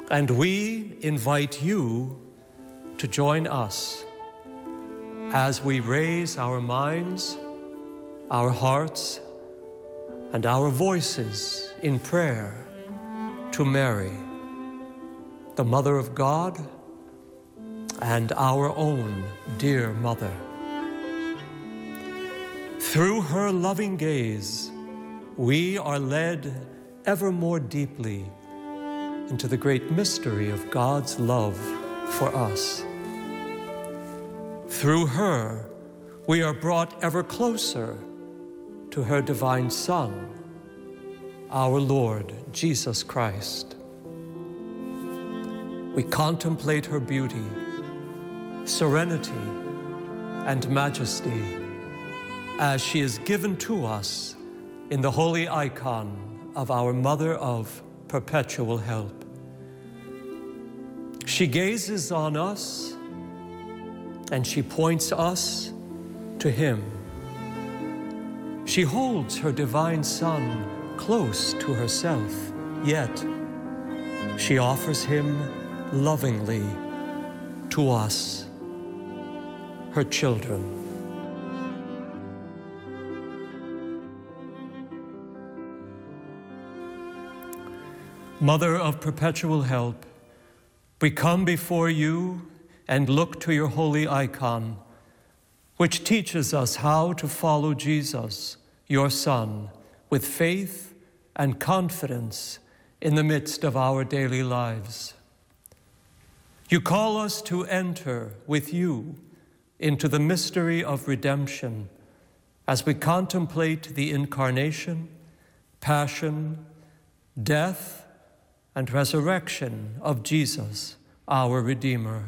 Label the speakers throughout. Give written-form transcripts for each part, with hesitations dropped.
Speaker 1: And we invite you to join us as we raise our minds, our hearts, and our voices in prayer to Mary, the Mother of God and our own dear Mother. Through her loving gaze, we are led ever more deeply into the great mystery of God's love for us. Through her, we are brought ever closer to her divine Son, our Lord Jesus Christ. We contemplate her beauty, serenity, and majesty as she is given to us in the holy icon of our Mother of Perpetual Help. She gazes on us and she points us to Him. She holds her divine Son close to herself, yet she offers Him lovingly to us, her children. Mother of Perpetual Help, we come before you and look to your holy icon, which teaches us how to follow Jesus, your Son, with faith and confidence in the midst of our daily lives. You call us to enter with you into the mystery of redemption as we contemplate the incarnation, passion, death, and resurrection of Jesus, our Redeemer.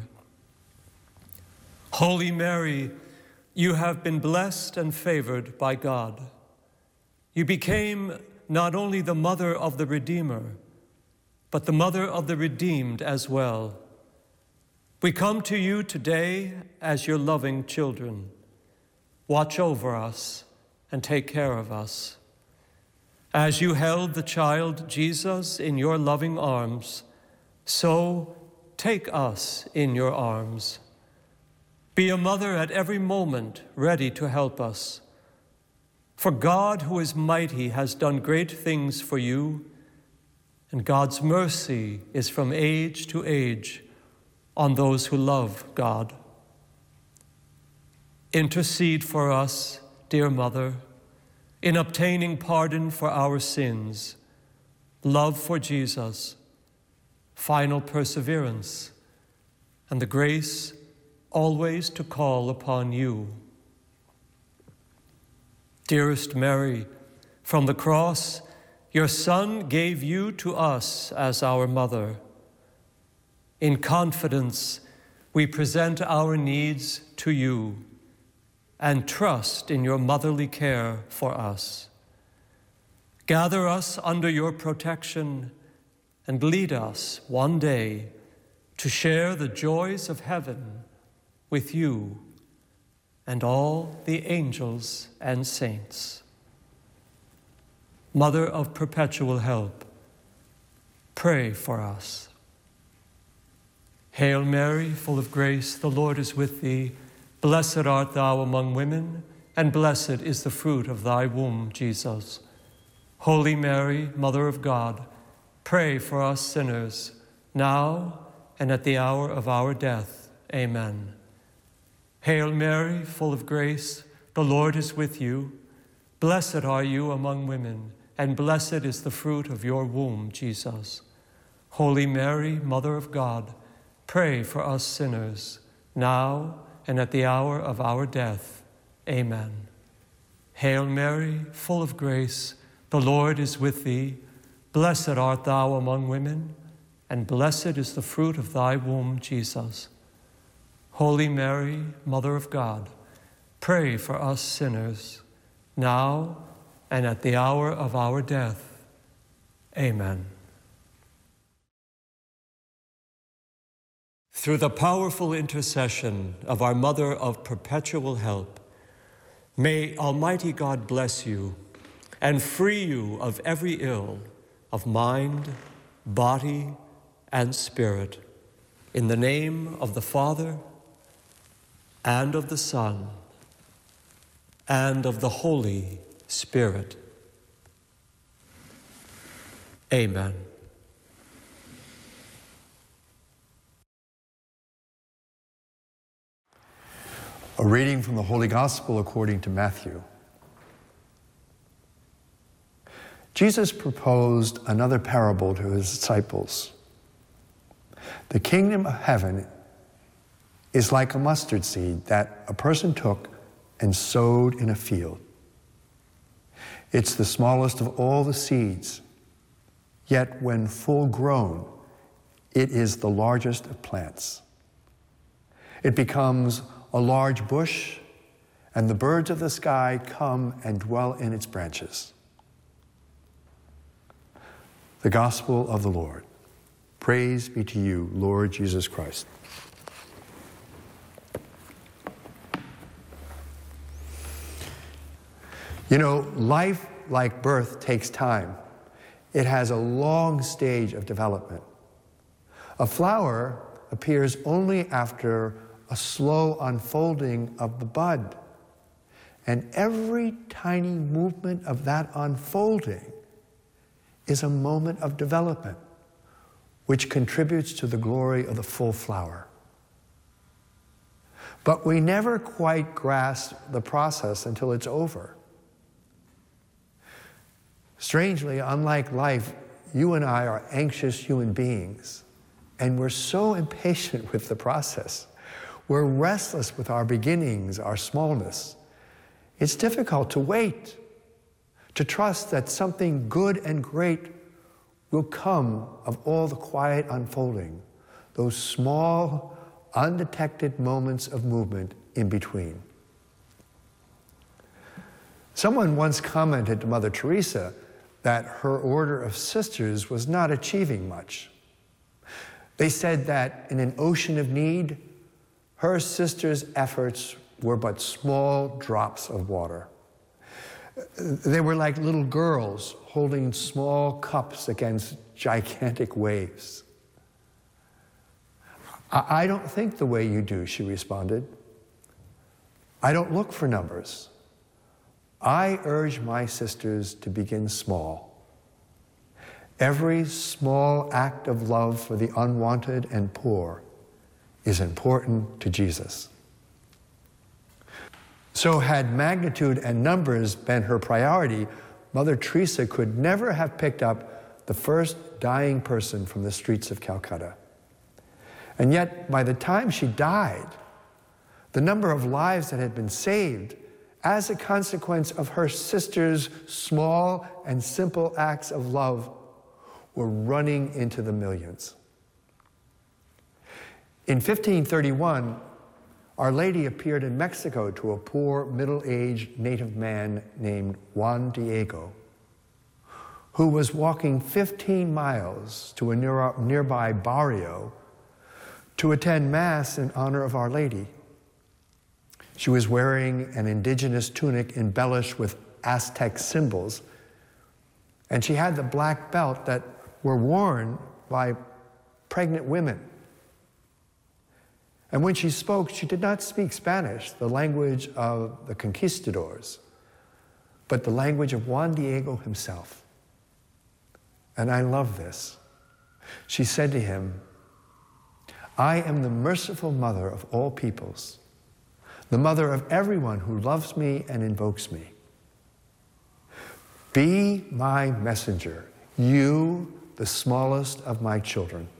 Speaker 1: Holy Mary, you have been blessed and favored by God. You became not only the mother of the Redeemer, but the mother of the redeemed as well. We come to you today as your loving children. Watch over us and take care of us. As you held the child Jesus in your loving arms, so take us in your arms. Be a mother at every moment, ready to help us. For God, who is mighty, has done great things for you, and God's mercy is from age to age on those who love God. Intercede for us, dear Mother, in obtaining pardon for our sins, love for Jesus, final perseverance, and the grace always to call upon you. Dearest Mary, from the cross, your Son gave you to us as our mother. In confidence, we present our needs to you and trust in your motherly care for us. Gather us under your protection and lead us one day to share the joys of heaven with you and all the angels and saints. Mother of Perpetual Help, pray for us. Hail Mary, full of grace, the Lord is with thee. Blessed art thou among women, and blessed is the fruit of thy womb, Jesus. Holy Mary, Mother of God, pray for us sinners, now and at the hour of our death. Amen. Hail Mary, full of grace, the Lord is with you. Blessed are you among women, and blessed is the fruit of your womb, Jesus. Holy Mary, Mother of God, pray for us sinners, now and at the hour of our death. Amen. Hail Mary, full of grace, the Lord is with thee. Blessed art thou among women, and blessed is the fruit of thy womb, Jesus. Holy Mary, Mother of God, pray for us sinners, now and at the hour of our death. Amen. Through the powerful intercession of our Mother of Perpetual Help, may Almighty God bless you and free you of every ill, of mind, body, and Spirit. In the name of the Father, and of the Son, and of the Holy Spirit. Amen.
Speaker 2: A reading from the Holy Gospel according to Matthew. Jesus proposed another parable to his disciples. The kingdom of heaven is like a mustard seed that a person took and sowed in a field. It's the smallest of all the seeds, yet when full grown, it is the largest of plants. It becomes a large bush, and the birds of the sky come and dwell in its branches. The Gospel of the Lord. Praise be to you, Lord Jesus Christ. You know, life, like birth, takes time. It has a long stage of development. A flower appears only after a slow unfolding of the bud. And every tiny movement of that unfolding is a moment of development, which contributes to the glory of the full flower. But we never quite grasp the process until it's over. Strangely, unlike life, you and I are anxious human beings, and we're so impatient with the process. We're restless with our beginnings, our smallness. It's difficult to wait, to trust that something good and great will come of all the quiet unfolding, those small, undetected moments of movement in between. Someone once commented to Mother Teresa that her order of sisters was not achieving much. They said that in an ocean of need, her sisters' efforts were but small drops of water. They were like little girls holding small cups against gigantic waves. I don't think the way you do, she responded. I don't look for numbers. I urge my sisters to begin small. Every small act of love for the unwanted and poor is important to Jesus. So had magnitude and numbers been her priority, Mother Teresa could never have picked up the first dying person from the streets of Calcutta. And yet, by the time she died, the number of lives that had been saved as a consequence of her sister's small and simple acts of love were running into the millions. In 1531, Our Lady appeared in Mexico to a poor, middle-aged native man named Juan Diego, who was walking 15 miles to a nearby barrio to attend Mass in honor of Our Lady. She was wearing an indigenous tunic embellished with Aztec symbols, and she had the black belt that were worn by pregnant women. And when she spoke, she did not speak Spanish, the language of the conquistadors, but the language of Juan Diego himself. And I love this. She said to him, I am the merciful mother of all peoples, the mother of everyone who loves me and invokes me. Be my messenger, you, the smallest of my children.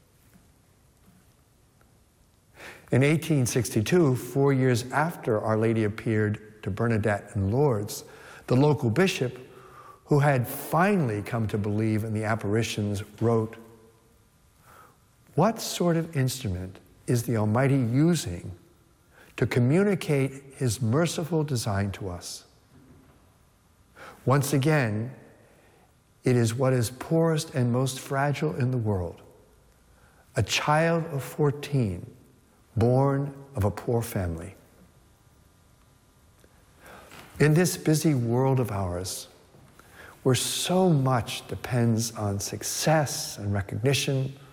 Speaker 2: In 1862, 4 years after Our Lady appeared to Bernadette in Lourdes, the local bishop, who had finally come to believe in the apparitions, wrote, "What sort of instrument is the Almighty using to communicate His merciful design to us? Once again, it is what is poorest and most fragile in the world, a child of 14, born of a poor family." In this busy world of ours, where so much depends on success and recognition,